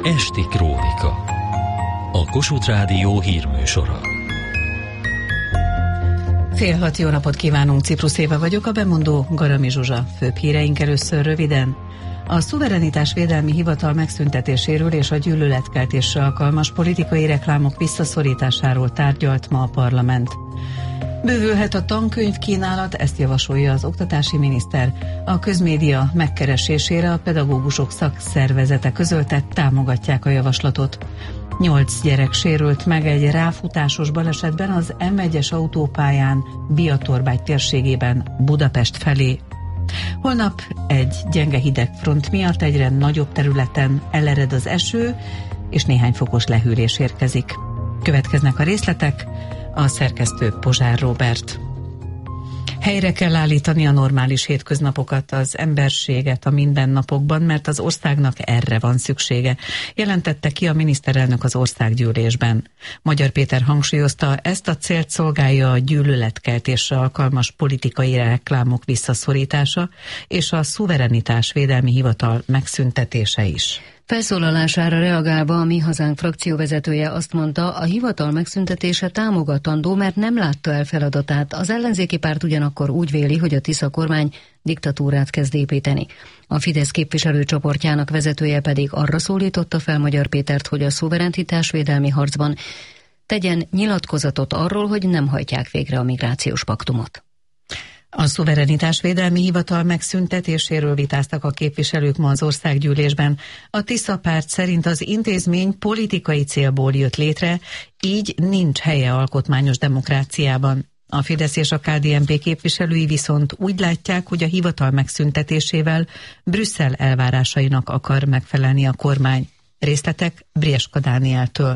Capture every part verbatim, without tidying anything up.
Esti Krónika. A Kossuth Rádió hírműsora. Fél hat, jó napot kívánunk, Ciprusz Éva vagyok, a bemondó Garami Zsuzsa. Főbb híreink először röviden. A szuverenitásvédelmi hivatal megszüntetéséről és a gyűlöletkeltésre alkalmas politikai reklámok visszaszorításáról tárgyalt ma a parlament. Bővülhet a tankönyvkínálat, ezt javasolja az oktatási miniszter. A közmédia megkeresésére a pedagógusok szakszervezete közölte, támogatják a javaslatot. Nyolc gyerek sérült meg egy ráfutásos balesetben az em egyes autópályán Biatorbágy térségében Budapest felé. Holnap egy gyenge hidegfront miatt egyre nagyobb területen elered az eső, és néhány fokos lehűlés érkezik. Következnek a részletek, a szerkesztő Pozsár Róbert. Helyre kell állítani a normális hétköznapokat, az emberséget a mindennapokban, mert az országnak erre van szüksége, jelentette ki a miniszterelnök az országgyűlésben. Magyar Péter hangsúlyozta, ezt a célt szolgálja a gyűlöletkeltésre alkalmas politikai reklámok visszaszorítása és a szuverenitásvédelmi hivatal megszüntetése is. Felszólalására reagálva a Mi Hazánk frakcióvezetője azt mondta, a hivatal megszüntetése támogatandó, mert nem látta el feladatát. Az ellenzéki párt ugyanakkor úgy véli, hogy a Tisza kormány diktatúrát kezd építeni. A Fidesz képviselőcsoportjának vezetője pedig arra szólította fel Magyar Pétert, hogy a szuverenitásvédelmi harcban tegyen nyilatkozatot arról, hogy nem hajtják végre a migrációs paktumot. A szuverenitásvédelmi hivatal megszüntetéséről vitáztak a képviselők ma az országgyűlésben. A Tisza párt szerint az intézmény politikai célból jött létre, így nincs helye alkotmányos demokráciában. A Fidesz és a ká dé en pé képviselői viszont úgy látják, hogy a hivatal megszüntetésével Brüsszel elvárásainak akar megfelelni a kormány. Részletek Brieska Dánieltől.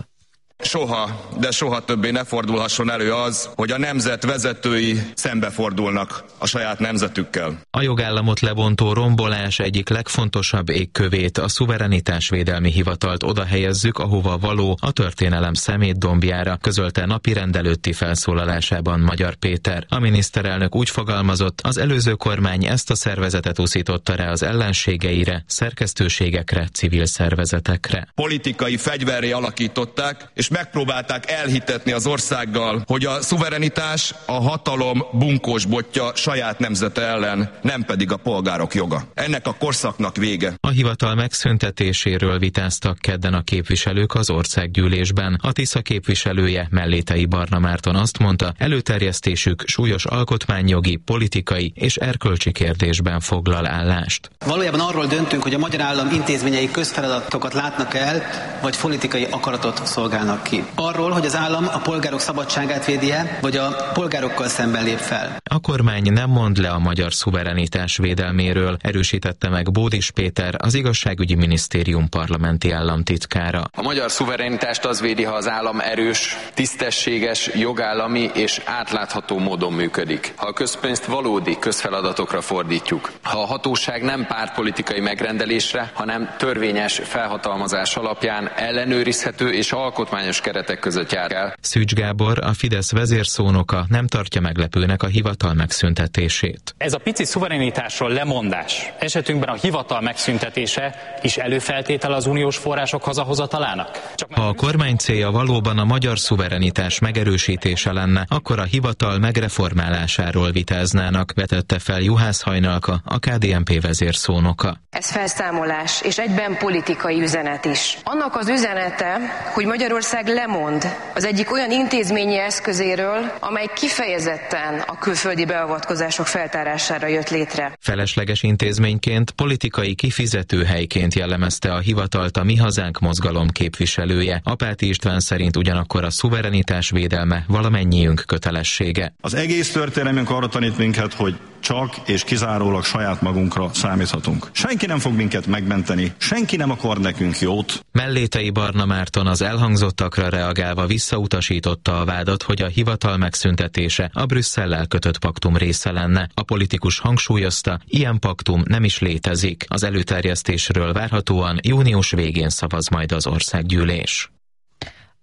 Soha, de soha többé ne fordulhasson elő az, hogy a nemzet vezetői szembefordulnak a saját nemzetükkel. A jogállamot lebontó rombolás egyik legfontosabb égkövét, a szuverenitásvédelmi hivatalt oda helyezzük, ahova való, a történelem szemétdombjára, közölte napirend előtti felszólalásában Magyar Péter. A miniszterelnök úgy fogalmazott, az előző kormány ezt a szervezetet uszította rá az ellenségeire, szerkesztőségekre, civil szervezetekre. Politikai fegyverré alakították, és megpróbálták elhitetni az országgal, hogy a szuverenitás a hatalom bunkós botja saját nemzete ellen, nem pedig a polgárok joga. Ennek a korszaknak vége. A hivatal megszüntetéséről vitáztak kedden a képviselők az országgyűlésben. A Tisza képviselője, Mellétei Barna Márton azt mondta, előterjesztésük súlyos alkotmányjogi, politikai és erkölcsi kérdésben foglal állást. Valójában arról döntünk, hogy a magyar állam intézményei közfeladatokat látnak el, vagy politikai akaratot szolgálnak ki. Arról, hogy az állam a polgárok szabadságát védi-e, vagy a polgárokkal szemben lép fel. A kormány nem mond le a magyar szuverenitás védelméről, erősítette meg Bódis Péter, az igazságügyi minisztérium parlamenti államtitkára. A magyar szuverenitást az védi, ha az állam erős, tisztességes, jogállami és átlátható módon működik. Ha a közpénzt valódi közfeladatokra fordítjuk. Ha a hatóság nem pártpolitikai megrendelésre, hanem törvényes felhatalmazás alapján ellenőrizhető és alkotmányos keretek között jár el. Szűcs Gábor, a Fidesz vezérszónoka nem tartja meglepőnek a hivatal megszüntetését. Ez a pici szuverenitásról lemondás esetünkben a hivatal megszüntetése is előfeltétel az uniós források hazahozatalának. Csak ha a kormány célja valóban a magyar szuverenitás megerősítése lenne, akkor a hivatal megreformálásáról vitáznának, vetette fel Juhász Hajnalka, a ká dé en pé vezérszónoka. Ez felszámolás és egyben politikai üzenet is. Annak az üzenete, hogy Magyarország lemond az egyik olyan intézményi eszközéről, amely kifejezetten a külföldi beavatkozások feltárására jött létre. Felesleges intézményként, politikai kifizetőhelyként jellemezte a hivatalt a Mi Hazánk mozgalom képviselője. Apáti István szerint ugyanakkor a szuverenitás védelme valamennyiünk kötelessége. Az egész történelmünk arra tanít minket, hogy csak és kizárólag saját magunkra számíthatunk. Senki nem fog minket megmenteni, senki nem akar nekünk jót. Mellétei Barna Márton az elhangzottakra reagálva visszautasította a vádat, hogy a hivatal megszüntetése a Brüsszellel kötött paktum része lenne. A politikus hangsúlyozta, ilyen paktum nem is létezik. Az előterjesztésről várhatóan június végén szavaz majd az országgyűlés.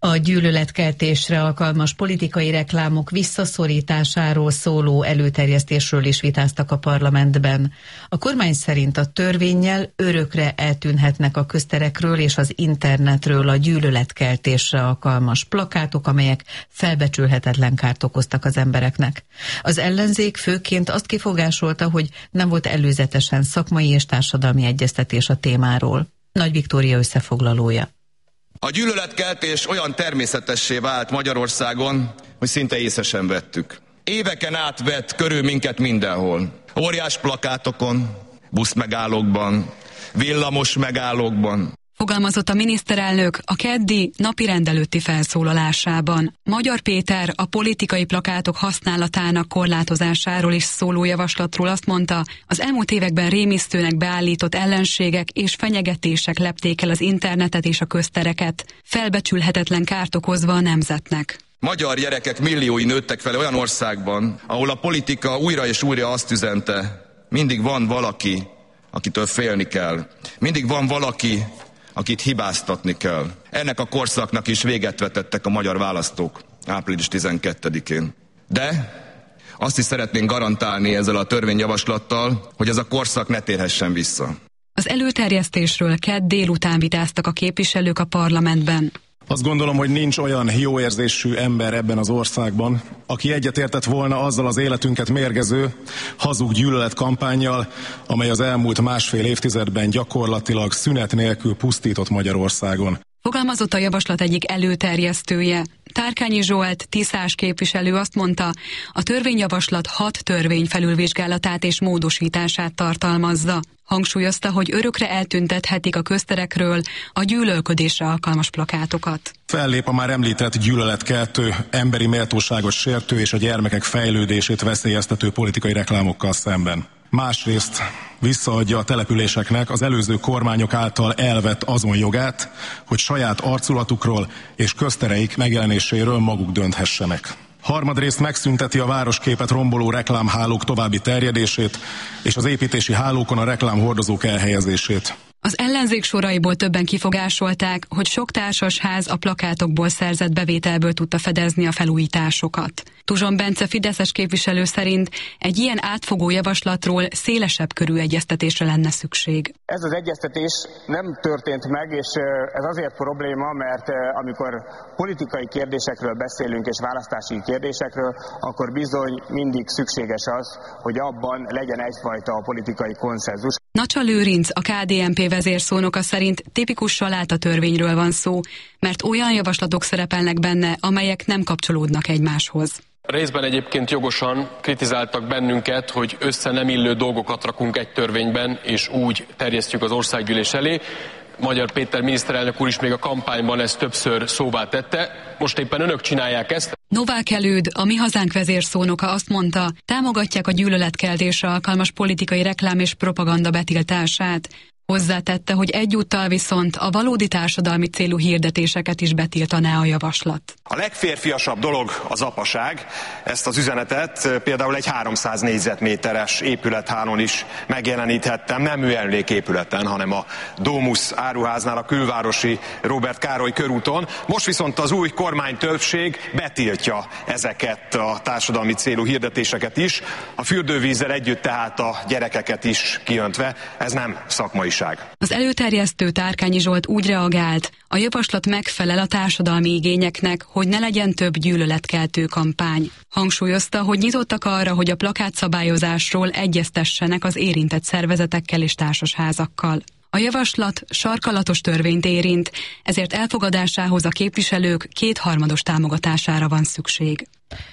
A gyűlöletkeltésre alkalmas politikai reklámok visszaszorításáról szóló előterjesztésről is vitáztak a parlamentben. A kormány szerint a törvénnyel örökre eltűnhetnek a közterekről és az internetről a gyűlöletkeltésre alkalmas plakátok, amelyek felbecsülhetetlen kárt okoztak az embereknek. Az ellenzék főként azt kifogásolta, hogy nem volt előzetesen szakmai és társadalmi egyeztetés a témáról. Nagy Viktória összefoglalója. A gyűlöletkeltés olyan természetessé vált Magyarországon, hogy szinte észre sem vettük. Éveken át vett körül minket mindenhol. Óriás plakátokon, buszmegállókban, villamos megállókban. Fogalmazott a miniszterelnök a keddi napirend előtti felszólalásában. Magyar Péter a politikai plakátok használatának korlátozásáról is szóló javaslatról azt mondta, az elmúlt években rémisztőnek beállított ellenségek és fenyegetések lepték el az internetet és a köztereket, felbecsülhetetlen kárt okozva a nemzetnek. Magyar gyerekek milliói nőttek fel olyan országban, ahol a politika újra és újra azt üzente, mindig van valaki, akitől félni kell. Mindig van valaki, akit hibáztatni kell. Ennek a korszaknak is véget vetettek a magyar választók április tizenkettedikén. De azt is szeretnénk garantálni ezzel a törvényjavaslattal, hogy ez a korszak ne térhessen vissza. Az előterjesztésről kedd délután vitáztak a képviselők a parlamentben. Azt gondolom, hogy nincs olyan jó érzésű ember ebben az országban, aki egyetértett volna azzal az életünket mérgező, hazug gyűlöletkampánnyal, amely az elmúlt másfél évtizedben gyakorlatilag szünet nélkül pusztított Magyarországon. Fogalmazott a javaslat egyik előterjesztője. Tárkányi Zsolt, tiszás képviselő azt mondta, a törvényjavaslat hat törvény felülvizsgálatát és módosítását tartalmazza. Hangsúlyozta, hogy örökre eltüntethetik a közterekről a gyűlölködésre alkalmas plakátokat. Fellép a már említett gyűlöletkeltő, emberi méltóságot sértő és a gyermekek fejlődését veszélyeztető politikai reklámokkal szemben. Másrészt visszaadja a településeknek az előző kormányok által elvett azon jogát, hogy saját arculatukról és köztereik megjelenéséről maguk dönthessenek. Harmadrészt megszünteti a városképet romboló reklámhálók további terjedését és az építési hálókon a reklámhordozók elhelyezését. Az ellenzék soraiból többen kifogásolták, hogy sok társasház a plakátokból szerzett bevételből tudta fedezni a felújításokat. Tuzson Bence fideszes képviselő szerint egy ilyen átfogó javaslatról szélesebb körű egyeztetésre lenne szükség. Ez az egyeztetés nem történt meg, és ez azért probléma, mert amikor politikai kérdésekről beszélünk és választási kérdésekről, akkor bizony mindig szükséges az, hogy abban legyen egyfajta politikai konszenzus. Nacsa Lőrinc, a ká dé en pé vezérszónoka szerint tipikus saláta törvényről van szó, mert olyan javaslatok szerepelnek benne, amelyek nem kapcsolódnak egymáshoz. Részben egyébként jogosan kritizáltak bennünket, hogy össze nem illő dolgokat rakunk egy törvényben, és úgy terjesztjük az országgyűlés elé. Magyar Péter miniszterelnök úr is még a kampányban ezt többször szóvá tette. Most éppen önök csinálják ezt. Novák Előd, a Mi Hazánk vezérszónoka azt mondta, támogatják a gyűlöletkeltésre alkalmas politikai reklám és propaganda betiltását. Hozzátette, hogy egyúttal viszont a valódi társadalmi célú hirdetéseket is betiltaná a javaslat. A legférfiasabb dolog az apaság. Ezt az üzenetet például egy háromszáz négyzetméteres épülethálón is megjeleníthettem, nem műemléképületen, hanem a Domus áruháznál, a külvárosi Róbert Károly körúton. Most viszont az új kormánytöbbség betiltja ezeket a társadalmi célú hirdetéseket is, a fürdővízzel együtt tehát a gyerekeket is kiöntve. Ez nem szakmai. Az előterjesztő Tárkányi Zsolt úgy reagált, a javaslat megfelel a társadalmi igényeknek, hogy ne legyen több gyűlöletkeltő kampány. Hangsúlyozta, hogy nyitottak arra, hogy a plakátszabályozásról egyeztessenek az érintett szervezetekkel és társasházakkal. A javaslat sarkalatos törvényt érint, ezért elfogadásához a képviselők kétharmados támogatására van szükség.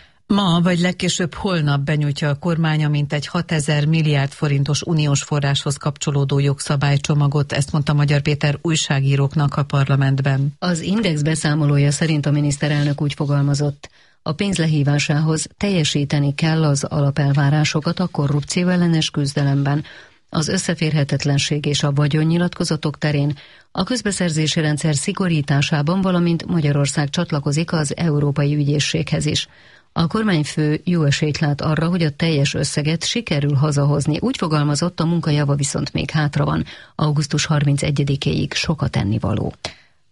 Ma vagy legkésőbb holnap benyújtja a kormánya mintegy hatezer milliárd forintos uniós forráshoz kapcsolódó jogszabálycsomagot, ezt mondta Magyar Péter újságíróknak a parlamentben. Az Index beszámolója szerint a miniszterelnök úgy fogalmazott, a pénz lehívásához teljesíteni kell az alapelvárásokat a korrupció ellenes küzdelemben, az összeférhetetlenség és a vagyonnyilatkozatok terén, a közbeszerzési rendszer szigorításában, valamint Magyarország csatlakozik az Európai Ügyészséghez is. A kormányfő jó esélyt lát arra, hogy a teljes összeget sikerül hazahozni. Úgy fogalmazott, a munkajava viszont még hátra van. augusztus harmincegyedikéig sokat ennivaló.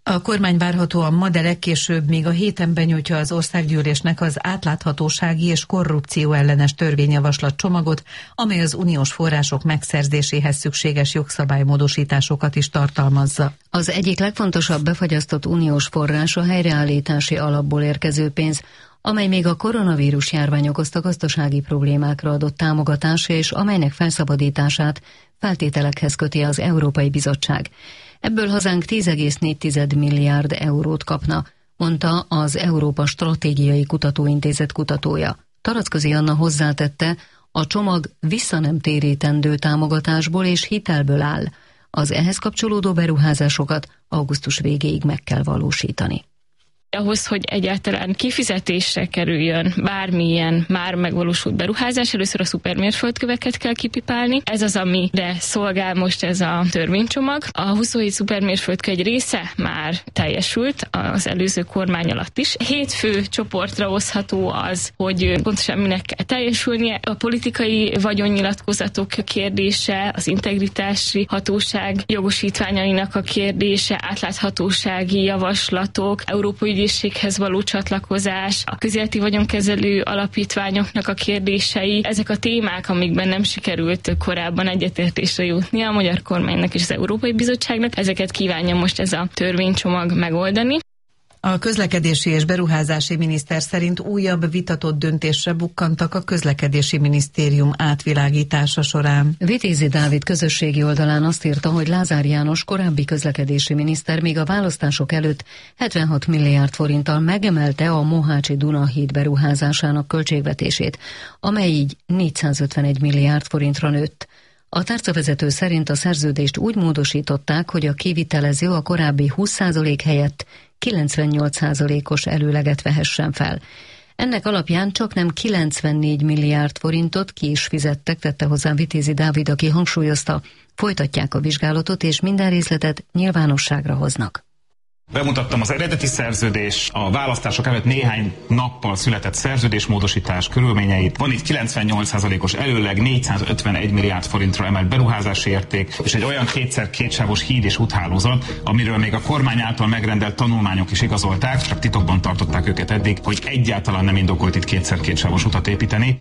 A kormány várhatóan ma, de legkésőbb még a héten benyújtja az országgyűlésnek az átláthatósági és korrupció ellenes törvényjavaslat csomagot, amely az uniós források megszerzéséhez szükséges jogszabálymódosításokat is tartalmazza. Az egyik legfontosabb befagyasztott uniós forrás a helyreállítási alapból érkező pénz, amely még a koronavírus járvány okozta gazdasági problémákra adott támogatás, és amelynek felszabadítását feltételekhez köti az Európai Bizottság. Ebből hazánk tíz egész négy milliárd eurót kapna, mondta az Európa Stratégiai Kutatóintézet kutatója. Taracközi Anna hozzátette, a csomag visszanemtérítendő támogatásból és hitelből áll. Az ehhez kapcsolódó beruházásokat augusztus végéig meg kell valósítani. Ahhoz, hogy egyáltalán kifizetésre kerüljön bármilyen már megvalósult beruházás, először a szupermérföldköveket kell kipipálni. Ez az, amire szolgál most ez a törvénycsomag. A huszonhét szupermérföldkő egy része már teljesült az előző kormány alatt is. Hét fő csoportra osztható az, hogy pontosan minek kell teljesülnie. A politikai vagyonnyilatkozatok kérdése, az integritási hatóság jogosítványainak a kérdése, átláthatósági javaslatok, európai ügyészséghez való csatlakozás, a közéleti vagyonkezelő alapítványoknak a kérdései, ezek a témák, amikben nem sikerült korábban egyetértésre jutni a magyar kormánynak és az Európai Bizottságnak, ezeket kívánja most ez a törvénycsomag megoldani. A közlekedési és beruházási miniszter szerint újabb vitatott döntésre bukkantak a közlekedési minisztérium átvilágítása során. Vitézi Dávid közösségi oldalán azt írta, hogy Lázár János korábbi közlekedési miniszter még a választások előtt hetvenhat milliárd forinttal megemelte a Mohácsi-Duna-híd beruházásának költségvetését, amely így négyszázötvenegy milliárd forintra nőtt. A tárcavezető szerint a szerződést úgy módosították, hogy a kivitelező a korábbi húsz százalék helyett kilencvennyolc százalékos előleget vehessen fel. Ennek alapján csaknem kilencvennégy milliárd forintot ki is fizettek, tette hozzá Vitézi Dávid, aki hangsúlyozta, folytatják a vizsgálatot és minden részletet nyilvánosságra hoznak. Bemutattam az eredeti szerződés, a választások előtt néhány nappal született szerződésmódosítás körülményeit. Van itt kilencvennyolc százalékos előleg, négyszázötvenegy milliárd forintra emelt beruházási érték, és egy olyan kétszer kétsávos híd és úthálózat, amiről még a kormány által megrendelt tanulmányok is igazolták, csak titokban tartották őket eddig, hogy egyáltalán nem indokolt itt kétszer kétsávos utat építeni.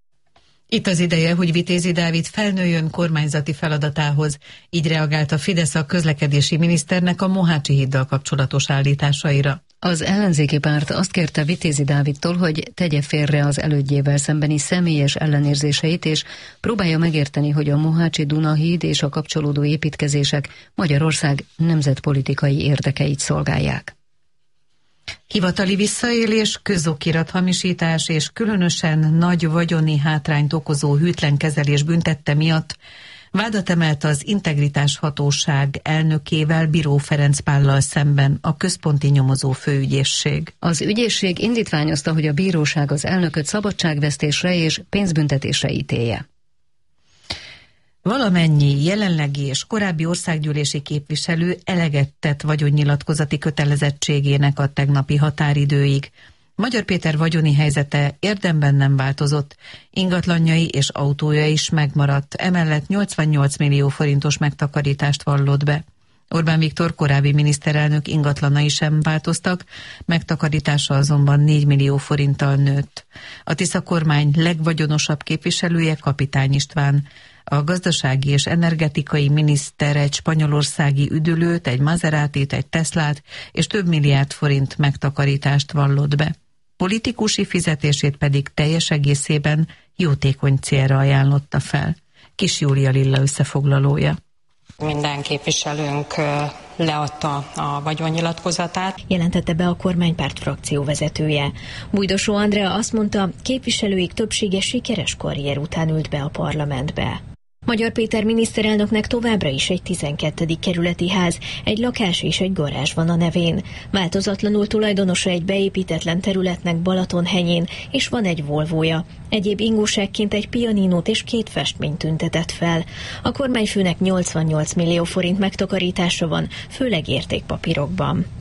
Itt az ideje, hogy Vitézi Dávid felnőjön kormányzati feladatához. Így reagált a Fidesz a közlekedési miniszternek a Mohácsi híddal kapcsolatos állításaira. Az ellenzéki párt azt kérte Vitézi Dávidtól, hogy tegye félre az elődjével szembeni személyes ellenérzéseit, és próbálja megérteni, hogy a Mohácsi-Duna híd és a kapcsolódó építkezések Magyarország nemzetpolitikai érdekeit szolgálják. Hivatali visszaélés, közokirathamisítás és különösen nagy vagyoni hátrányt okozó hűtlen kezelés büntette miatt vádat emelt az Integritás Hatóság elnökével, Biró Ferenc Pállal szemben a Központi Nyomozó Főügyészség. Az ügyészség indítványozta, hogy a bíróság az elnököt szabadságvesztésre és pénzbüntetésre ítélje. Valamennyi jelenlegi és korábbi országgyűlési képviselő eleget tett vagyonnyilatkozati kötelezettségének a tegnapi határidőig. Magyar Péter vagyoni helyzete érdemben nem változott, ingatlanjai és autója is megmaradt, emellett nyolcvannyolc millió forintos megtakarítást vallott be. Orbán Viktor korábbi miniszterelnök ingatlanai sem változtak, megtakarítása azonban négy millió forinttal nőtt. A Tisza kormány legvagyonosabb képviselője Kapitány István. A gazdasági és energetikai miniszter egy spanyolországi üdülőt, egy Maserátit, egy Teslát és több milliárd forint megtakarítást vallott be. Politikusi fizetését pedig teljes egészében jótékony célra ajánlotta fel. Kis Júlia Lilla összefoglalója. Minden képviselőnk leadta a vagyonnyilatkozatát. Jelentette be a kormánypárt frakció vezetője. Bújdosó Andrea azt mondta, képviselőik többsége sikeres karrier után ült be a parlamentbe. Magyar Péter miniszterelnöknek továbbra is egy tizenkettedik kerületi ház, egy lakás és egy garázs van a nevén. Változatlanul tulajdonosa egy beépítetlen területnek Balatonhenyén, és van egy Volvoja. Egyéb ingóságként egy pianinót és két festményt tüntetett fel. A kormányfőnek nyolcvannyolc millió forint megtakarítása van, főleg értékpapírokban.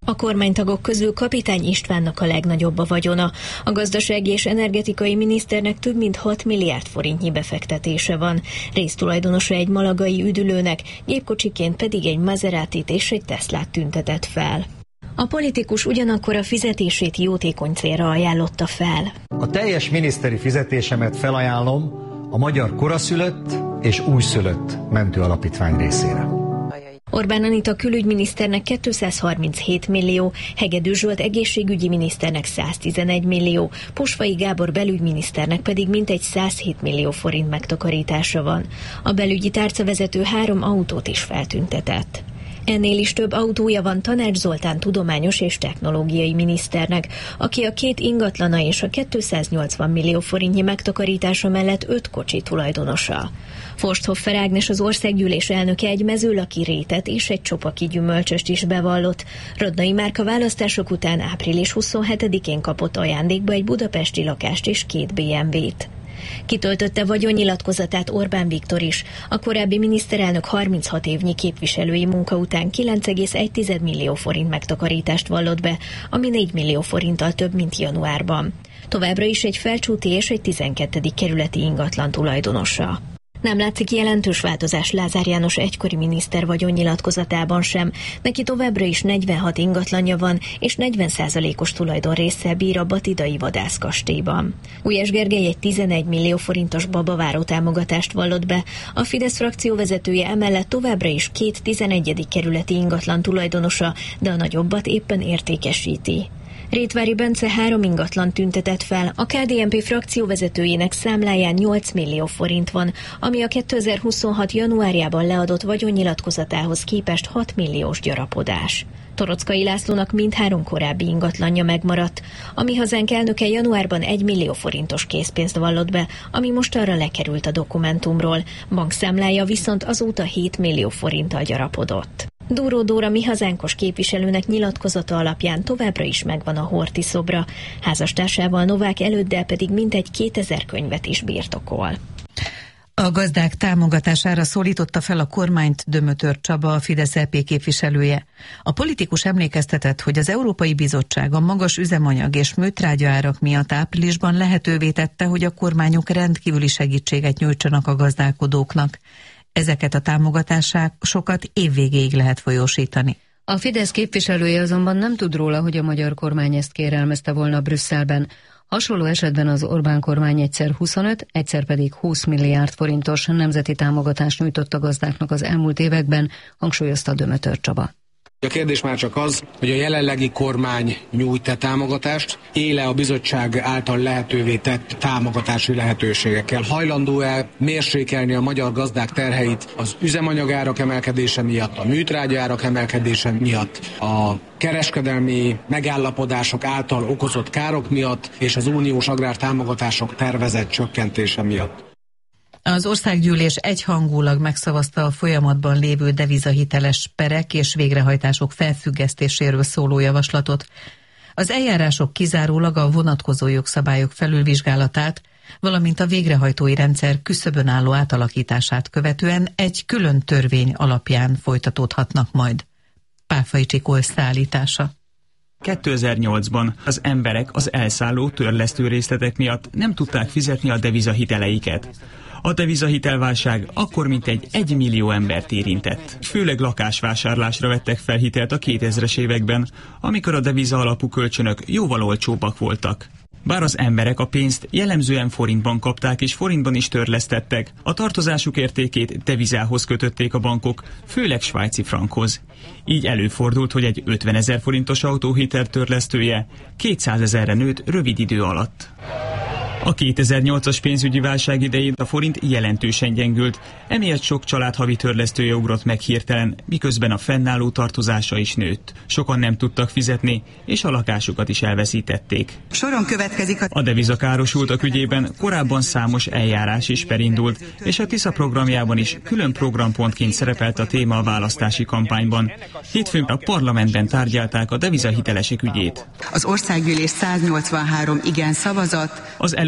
A kormánytagok közül Kapitány Istvánnak a legnagyobb a vagyona. A gazdasági és energetikai miniszternek több mint hat milliárd forintnyi befektetése van. Résztulajdonosa egy malagai üdülőnek, gépkocsiként pedig egy Maseratit és egy Teslát tüntetett fel. A politikus ugyanakkor a fizetését jótékony célra ajánlotta fel. A teljes miniszteri fizetésemet felajánlom a Magyar Koraszülött és Újszülött Mentő Alapítvány részére. Orbán Anita külügyminiszternek kétszázharminchét millió, Hegedű Zsolt egészségügyi miniszternek száztizenegy millió, Posvai Gábor belügyminiszternek pedig mintegy százhét millió forint megtakarítása van. A belügyi tárcavezető három autót is feltüntetett. Ennél is több autója van Tanács Zoltán tudományos és technológiai miniszternek, aki a két ingatlana és a kétszáznyolcvan millió forintnyi megtakarítása mellett öt kocsi tulajdonosa. Forsthoffer Ágnes, az országgyűlés elnöke egy mezőlaki rétet és egy csopaki gyümölcsöst is bevallott. Rodnai Márka választások után április huszonhetedikén kapott ajándékba egy budapesti lakást és két bé em vét. Kitöltötte vagyonnyilatkozatát Orbán Viktor is. A korábbi miniszterelnök harminchat évnyi képviselői munka után kilenc egész egy millió forint megtakarítást vallott be, ami négy millió forinttal több, mint januárban. Továbbra is egy felcsúti és egy tizenkettedik kerületi ingatlan tulajdonosa. Nem látszik jelentős változás Lázár János egykori miniszter vagyonnyilatkozatában sem. Neki továbbra is negyvenhat ingatlanja van, és negyven százalékos tulajdonrésszel bír a batidai vadászkastélyban. Gulyás Gergely egy tizenegy millió forintos babaváró támogatást vallott be. A Fidesz frakció vezetője emellett továbbra is két tizenegyedik kerületi ingatlan tulajdonosa, de a nagyobbat éppen értékesíti. Rétvári Bence három ingatlan tüntetett fel, a ká dé en pé frakcióvezetőjének számláján nyolc millió forint van, ami a kétezer-huszonhat januárjában leadott vagyonnyilatkozatához képest hat milliós gyarapodás. Toroczkai Lászlónak mindhárom korábbi ingatlanja megmaradt. A Mi Hazánk elnöke januárban egy millió forintos készpénzt vallott be, ami most arra lekerült a dokumentumról. Bankszámlája viszont azóta hét millió forinttal gyarapodott. Dóró Dóra Mi Hazánkos képviselőnek nyilatkozata alapján továbbra is megvan a Horthy szobra, házastársával Novák előddel pedig mintegy kétezer könyvet is birtokol. A gazdák támogatására szólította fel a kormányt Dömötör Csaba, a Fidesz é pé képviselője. A politikus emlékeztetett, hogy az Európai Bizottság a magas üzemanyag és műtrágya árak miatt áprilisban lehetővé tette, hogy a kormányok rendkívüli segítséget nyújtsanak a gazdálkodóknak. Ezeket a támogatásokat évvégéig lehet folyósítani. A Fidesz képviselője azonban nem tud róla, hogy a magyar kormány ezt kérelmezte volna Brüsszelben. Hasonló esetben az Orbán kormány egyszer huszonöt, egyszer pedig húsz milliárd forintos nemzeti támogatást nyújtott a gazdáknak az elmúlt években, hangsúlyozta Dömötör Csaba. A kérdés már csak az, hogy a jelenlegi kormány nyújt-e támogatást, éle a bizottság által lehetővé tett támogatási lehetőségekkel. Hajlandó-e mérsékelni a magyar gazdák terheit az üzemanyagárak emelkedése miatt, a műtrágyárak emelkedése miatt, a kereskedelmi megállapodások által okozott károk miatt és az uniós agrártámogatások tervezett csökkentése miatt. Az országgyűlés egyhangulag megszavazta a folyamatban lévő devizahiteles perek és végrehajtások felfüggesztéséről szóló javaslatot. Az eljárások kizárólag a vonatkozó jogszabályok felülvizsgálatát, valamint a végrehajtói rendszer küszöbön álló átalakítását követően egy külön törvény alapján folytatódhatnak majd. Páfai Csikó összeállítása. kétezer-nyolcban az emberek az elszálló törlesztő részletek miatt nem tudták fizetni a devizahiteleiket. A devizahitelválság akkor mintegy egy millió embert érintett. Főleg lakásvásárlásra vettek fel hitelt a kétezres években, amikor a deviza alapú kölcsönök jóval olcsóbbak voltak. Bár az emberek a pénzt jellemzően forintban kapták és forintban is törlesztettek, a tartozásuk értékét devizához kötötték a bankok, főleg svájci frankhoz. Így előfordult, hogy egy ötvenezer forintos autóhitel törlesztője kétszázezerre nőtt rövid idő alatt. A kétezer-nyolcas pénzügyi válság idején a forint jelentősen gyengült, emiatt sok család havi törlesztője ugrott meg hirtelen, miközben a fennálló tartozása is nőtt. Sokan nem tudtak fizetni, és a lakásukat is elveszítették. Soron következik a... A devizakárosultak ügyében korábban számos eljárás is perindult, és a Tisza programjában is külön programpontként szerepelt a téma a választási kampányban. Hétfőn a parlamentben tárgyalták a devizahitelesek ügyét. Az országgyűlés száznyolcvanhárom igen szavazat. Az elő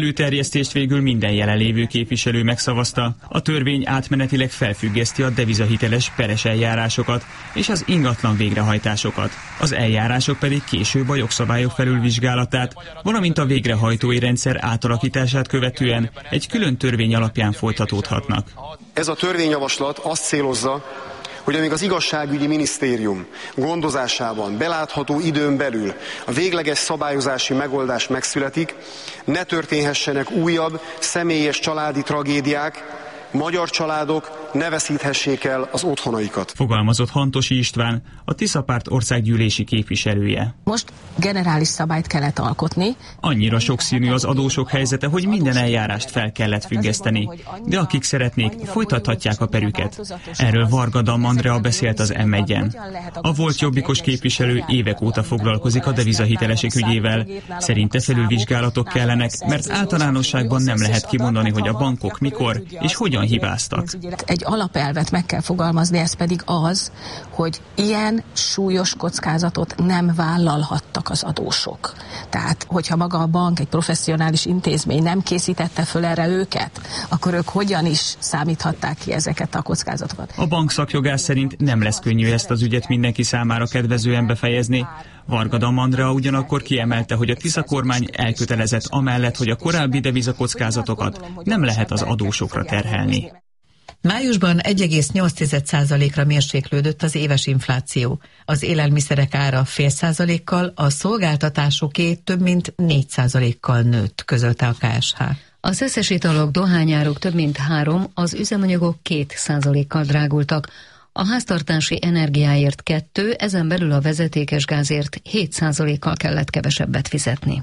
előterjesztést végül minden jelenlévő képviselő megszavazta. A törvény átmenetileg felfüggeszti a devizahiteles peres eljárásokat és az ingatlan végrehajtásokat. Az eljárások pedig később a jogszabályok felülvizsgálatát, valamint a végrehajtói rendszer átalakítását követően egy külön törvény alapján folytatódhatnak. Ez a törvényjavaslat azt célozza, hogy amíg az igazságügyi minisztérium gondozásában belátható időn belül a végleges szabályozási megoldás megszületik, ne történhessenek újabb személyes családi tragédiák, magyar családok ne veszíthessék el az otthonaikat. Fogalmazott Hantosi István, a Tisza Párt országgyűlési képviselője. Most generális szabályt kellett alkotni. Annyira sokszínű az adósok helyzete, hogy minden eljárást fel kellett függeszteni. De akik szeretnék, folytathatják a perüket. Erről Varga Damm Andrea beszélt az em egyen. A volt jobbikos képviselő évek óta foglalkozik a devizahitelesek ügyével. Szerinte felülvizsgálatok kellenek, mert általánosságban nem lehet kimondani, hogy a bankok mikor és hogyan hibáztak. Egy alapelvet meg kell fogalmazni, ez pedig az, hogy ilyen súlyos kockázatot nem vállalhattak az adósok. Tehát, hogyha maga a bank, egy professzionális intézmény nem készítette föl erre őket, akkor ők hogyan is számíthatták ki ezeket a kockázatokat? A bank szakjogász szerint nem lesz könnyű ezt az ügyet mindenki számára kedvezően befejezni. Varga Damm Andrea ugyanakkor kiemelte, hogy a Tisza kormány elkötelezett amellett, hogy a korábbi devizakockázatokat nem lehet az adósokra terhelni. Májusban egy egész nyolc százalékra mérséklődött az éves infláció. Az élelmiszerek ára fél százalékkal, a szolgáltatásoké több mint négy százalékkal nőtt, közölte a ká es há. A szeszes italok, dohányáruk több mint három, az üzemanyagok két százalékkal drágultak. A háztartási energiáért kettő, ezen belül a vezetékes gázért hét százalékkal kellett kevesebbet fizetni.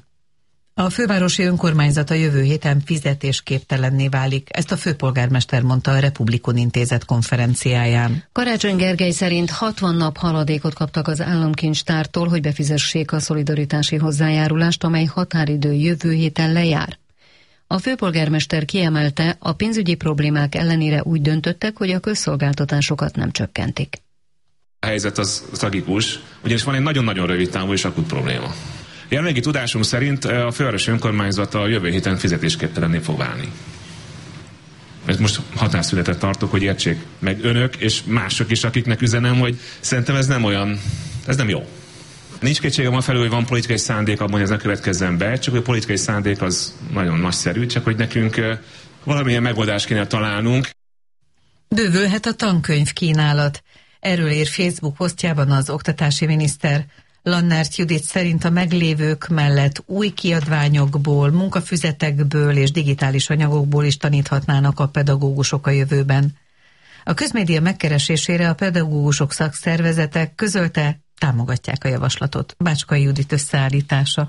A fővárosi önkormányzat a jövő héten fizetésképtelenné válik. Ezt a főpolgármester mondta a Republikon Intézet konferenciáján. Karácsony Gergely szerint hatvan nap haladékot kaptak az államkincstártól, hogy befizessék a szolidaritási hozzájárulást, amely határidő jövő héten lejár. A főpolgármester kiemelte, a pénzügyi problémák ellenére úgy döntöttek, hogy a közszolgáltatásokat nem csökkentik. A helyzet az tragikus, ugyanis van egy nagyon-nagyon rövid távú és akut probléma. Jelenlegi tudásunk szerint a fővárosi önkormányzat a jövő héten fizetésképtelenné fog válni. Mert most határszületet tartok, hogy értsék meg önök és mások is, akiknek üzenem, hogy szerintem ez nem olyan, ez nem jó. Nincs kétségem afelől, hogy van politikai szándék abban, hogy ez ne következzen be, csak hogy a politikai szándék az nagyon nagyszerű, csak hogy nekünk valamilyen megoldást kéne találnunk. Bővülhet a tankönyv kínálat. Erről ír Facebook posztjában az oktatási miniszter. Lannert Judit szerint a meglévők mellett új kiadványokból, munkafüzetekből és digitális anyagokból is taníthatnának a pedagógusok a jövőben. A közmédia megkeresésére a pedagógusok szakszervezetek közölte, támogatják a javaslatot. Bácskai Judit összeállítása.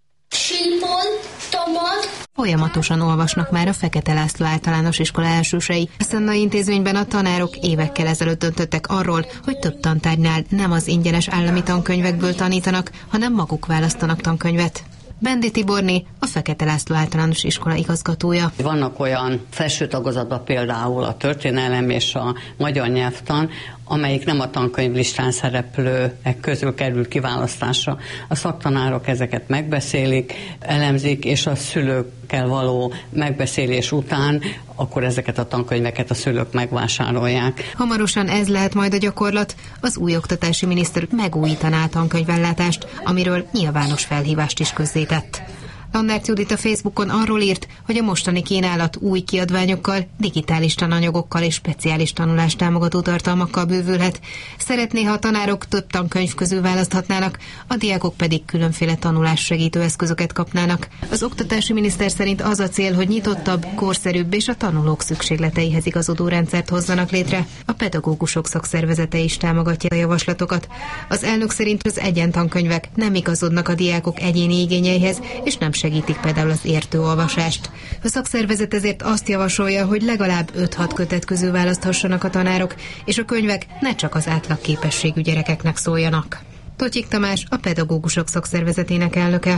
Sípon, tomat. Folyamatosan olvasnak már a Fekete László általános iskola elsősei. A Szandai intézményben a tanárok évekkel ezelőtt döntöttek arról, hogy több tantárgynál nem az ingyenes állami tankönyvekből tanítanak, hanem maguk választanak tankönyvet. Bendi Tiborné, a Fekete László általános iskola igazgatója. Vannak olyan felső tagozatban például a történelem és a magyar nyelvtan, amelyik nem a tankönyvlistán szereplőek közül kerül kiválasztásra. A szaktanárok ezeket megbeszélik, elemzik, és a szülőkkel való megbeszélés után akkor ezeket a tankönyveket a szülők megvásárolják. Hamarosan ez lehet majd a gyakorlat. Az új oktatási miniszter megújítaná a tankönyvellátást, amiről nyilvános felhívást is közzétett. Lannert Judit a Facebookon arról írt, hogy a mostani kínálat új kiadványokkal, digitális tananyagokkal és speciális tanulást támogató tartalmakkal bővülhet. Szeretné, ha a tanárok több tankönyv közül választhatnának, a diákok pedig különféle tanulás segítő eszközöket kapnának. Az oktatási miniszter szerint az a cél, hogy nyitottabb, korszerűbb és a tanulók szükségleteihez igazodó rendszert hozzanak létre. A pedagógusok szakszervezete is támogatja a javaslatokat. Az elnök szerint az egyentankönyvek nem igazodnak a diákok egyéni igényeihez, és nem segítik például az értő olvasást. A szakszervezet ezért azt javasolja, hogy legalább öt-hat kötet közül választhassanak a tanárok, és a könyvek ne csak az átlagképességű gyerekeknek szóljanak. Totyik Tamás, a pedagógusok szakszervezetének elnöke.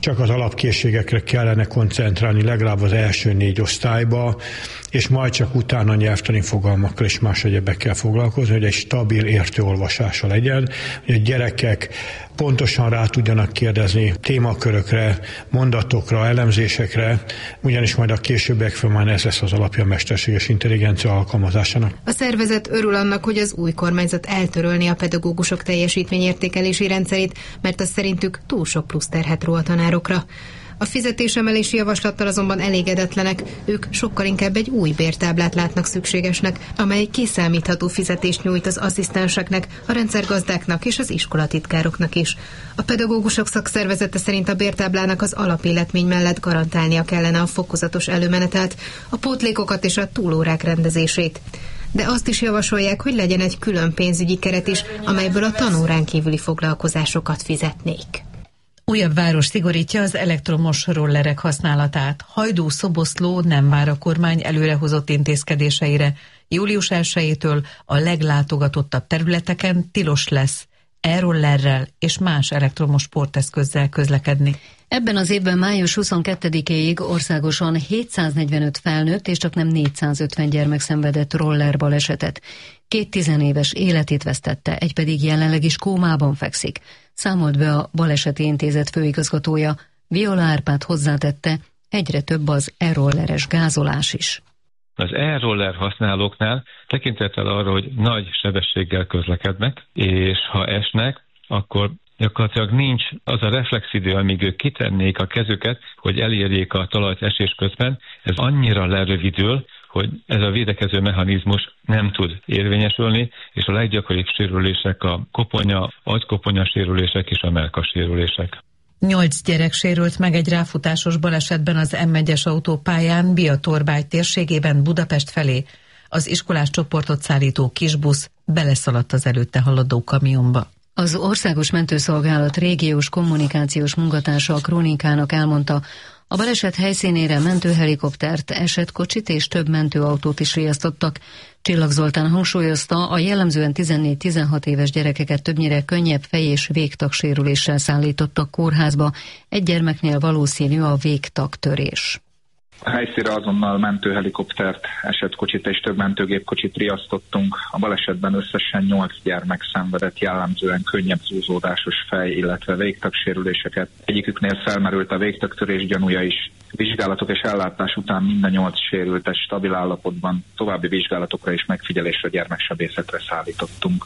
Csak az alapkészségekre kellene koncentrálni legalább az első négy osztályba, és majd csak utána nyelvtani fogalmakkal és más egyebekkel foglalkozni, hogy egy stabil értő olvasása legyen, hogy a gyerekek pontosan rá tudjanak kérdezni témakörökre, mondatokra, elemzésekre, ugyanis majd a későbbiekben már ez lesz az alapja a mesterséges intelligencia alkalmazásának. A szervezet örül annak, hogy az új kormányzat eltörölni a pedagógusok teljesítményértékelési rendszerét, mert az szerintük túl sok plusz terhet ró a tanárokra. A fizetésemelési javaslattal azonban elégedetlenek, ők sokkal inkább egy új bértáblát látnak szükségesnek, amely kiszámítható fizetést nyújt az asszisztenseknek, a rendszergazdáknak és az iskolatitkároknak is. A pedagógusok szakszervezete szerint a bértáblának az alapilletmény mellett garantálnia kellene a fokozatos előmenetelt, a pótlékokat és a túlórák rendezését. De azt is javasolják, hogy legyen egy külön pénzügyi keret is, amelyből a tanórán kívüli foglalkozásokat fizetnék. Újabb város szigorítja az elektromos rollerek használatát. Hajdú-Szoboszló nem vár a kormány előrehozott intézkedéseire. július elsejétől a leglátogatottabb területeken tilos lesz e-rollerrel és más elektromos sporteszközzel közlekedni. Ebben az évben május huszonkettedikéig országosan hétszáznegyvenöt felnőtt és csak nem négyszázötven gyermek szenvedett roller balesetet. Két tizenéves életét vesztette, egy pedig jelenleg is kómában fekszik. Számolt be a Baleseti Intézet főigazgatója. Viola Árpád hozzátette, egyre több az e-rolleres gázolás is. Az e-roller használóknál tekintettel arra, hogy nagy sebességgel közlekednek, és ha esnek, akkor gyakorlatilag nincs az a reflexidő, amíg ők kitennék a kezüket, hogy elérjék a talajt esés közben. Ez annyira lerövidül, hogy ez a védekező mechanizmus nem tud érvényesülni, és a leggyakoribb sérülések a koponya, agykoponya sérülések és a mellkas sérülések. Nyolc gyerek sérült meg egy ráfutásos balesetben az M egyes autópályán Biatorbágy térségében Budapest felé. Az iskolás csoportot szállító kisbusz beleszaladt az előtte haladó kamionba. Az Országos Mentőszolgálat régiós kommunikációs munkatársa a Krónikának elmondta, a baleset helyszínére mentőhelikoptert, esetkocsit és több mentőautót is riasztottak. Csillag Zoltán hangsúlyozta, a jellemzően tizennégy-tizenhat éves gyerekeket többnyire könnyebb fej- és végtagsérüléssel szállítottak kórházba, egy gyermeknél valószínű a végtagtörés. A helyszínre azonnal mentőhelikoptert, esetkocsit és több mentőgépkocsit riasztottunk. A balesetben összesen nyolc gyermek szenvedett jellemzően könnyebb zúzódásos fej, illetve végtagsérüléseket. Egyiküknél felmerült a végtagtörés gyanúja is. Vizsgálatok és ellátás után mind a nyolc sérültet stabil állapotban további vizsgálatokra és megfigyelésre gyermeksebészetre szállítottunk.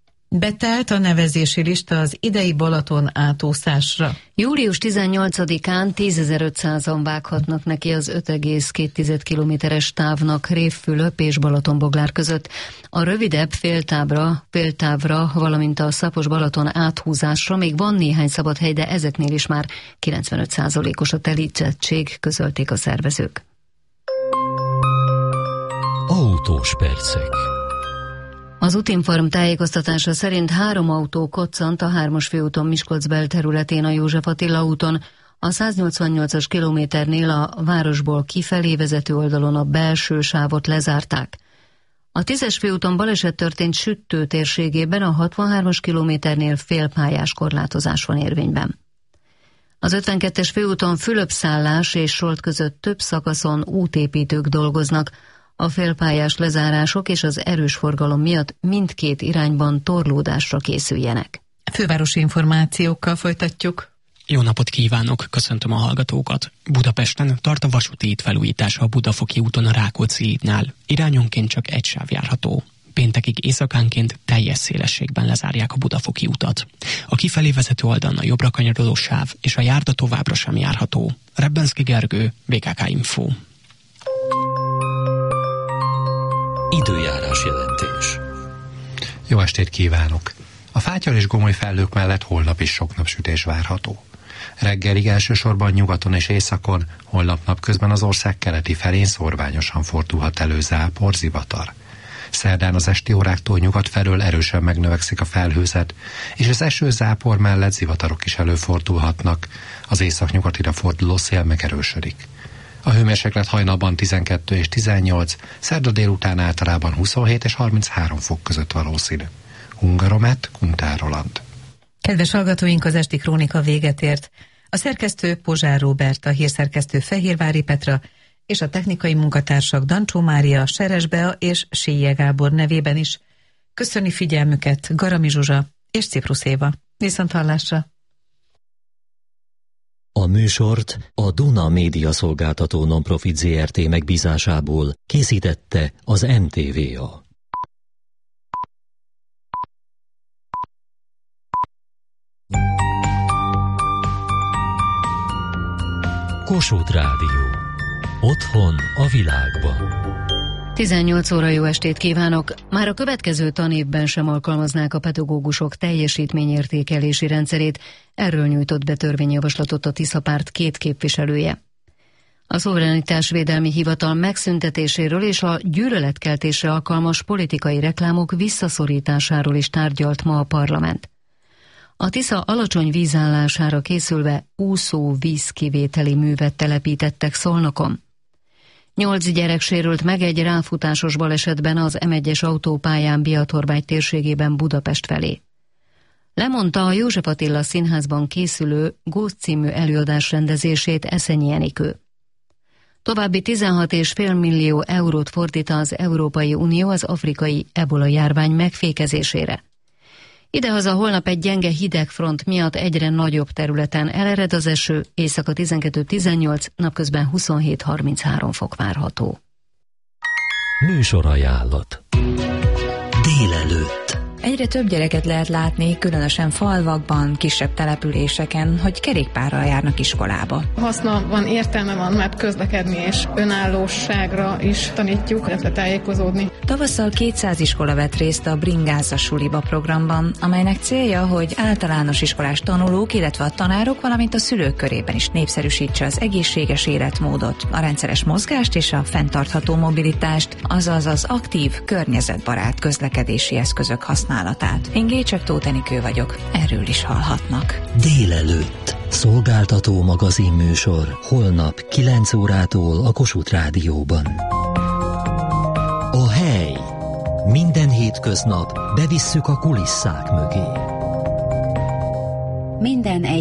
Betelt a nevezési lista az idei Balaton átúszásra. július tizennyolcadikán tízezer-ötszázan vághatnak neki az öt egész két kilométeres távnak Révfülöp és Balatonboglár között. A rövidebb féltávra, féltávra, valamint a Szapos Balaton áthúzásra még van néhány szabad hely, de ezeknél is már kilencvenöt százalékos a telítsettség, közölték a szervezők. Autós percek. Az Utinform tájékoztatása szerint három autó koccant a hármas főúton Miskolc belterületén a József Attila úton. A száznyolcvannyolcas kilométernél a városból kifelé vezető oldalon a belső sávot lezárták. A tízes főúton baleset történt Süttő térségében, a hatvanhármas kilométernél félpályás korlátozás van érvényben. Az ötvenkettes főúton Fülöp-szállás és Solt között több szakaszon útépítők dolgoznak. A félpályás lezárások és az erős forgalom miatt mindkét irányban torlódásra készüljenek. Fővárosi információkkal folytatjuk. Jó napot kívánok, köszöntöm a hallgatókat. Budapesten tart a vasúti út felújítása a Budafoki úton a Rákóczi hídnál. Irányonként csak egy sáv járható. Péntekig éjszakánként teljes szélességben lezárják a Budafoki utat. A kifelé vezető oldalon a jobbra kanyarodó sáv és a járda továbbra sem járható. Rebbenszky Gergő, bé ká ká Info. Időjárás jelentés. Jó estét kívánok! A fátyol és gomoly felhők mellett holnap is sok napsütés várható. Reggelig elsősorban nyugaton és északon, holnap napközben az ország keleti felén szórványosan fordulhat elő zápor, zivatar. Szerdán az esti óráktól nyugat felől erősen megnövekszik a felhőzet, és az eső zápor mellett zivatarok is előfordulhatnak, az északnyugatira forduló szél megerősödik. A hőmérséklet hajnalban tizenkettő és tizennyolc, szerda délután általában huszonhét és harminchárom fok között valószínű. Hungaromet, Kuntár Roland. Kedves hallgatóink, az esti krónika véget ért. A szerkesztő Pozsár Róbert, a hírszerkesztő Fehérvári Petra és a technikai munkatársak Dancsó Mária, Seres Bea és Sélye Gábor nevében is köszöni figyelmüket Garami Zsuzsa és Ciprusz Éva. Viszonthallásra! A műsort a Duna Média Szolgáltató Nonprofit zé er té megbízásából készítette az em té vé á. Kossuth Rádió. Otthon a világban. tizennyolc óra, jó estét kívánok! Már a következő tanévben sem alkalmaznák a pedagógusok teljesítményértékelési rendszerét, erről nyújtott be törvényjavaslatot a Tisza párt két képviselője. A Szuverenitásvédelmi Hivatal megszüntetéséről és a gyűlöletkeltésre alkalmas politikai reklámok visszaszorításáról is tárgyalt ma a parlament. A Tisza alacsony vízállására készülve úszó vízkivételi művet telepítettek Szolnokon. Nyolc gyerek sérült meg egy ráfutásos balesetben az em egyes autópályán Biatorbágy térségében Budapest felé. Lemondta a József Attila Színházban készülő Góz című előadás rendezését Eszenyi Enikő. További tizenhat egész öt millió eurót fordít az Európai Unió az afrikai ebola járvány megfékezésére. Idehaza holnap egy gyenge hidegfront miatt egyre nagyobb területen elered az eső, éjszaka tizenkettő tizennyolc, napközben huszonhét harminchárom fok várható. Műsorajánlat. Délelőtt. Egyre több gyereket lehet látni, különösen falvakban, kisebb településeken, hogy kerékpárral járnak iskolába. Haszna van, értelme van, mert közlekedni és önállóságra is tanítjuk, illetve tájékozódni. Tavasszal kétszáz iskola vett részt a Bringázza Suliba programban, amelynek célja, hogy általános iskolás tanulók, illetve a tanárok, valamint a szülők körében is népszerűsítse az egészséges életmódot, a rendszeres mozgást és a fenntartható mobilitást, azaz az aktív, környezetbarát közlekedési eszközök használatát. Én Gécsek Tóth Enikő vagyok, erről is hallhatnak. Délelőtt. Szolgáltató magazinműsor holnap kilenc órától a Kossuth Rádióban. A hely. Minden hétköznap bevisszük a kulisszák mögé. Minden egy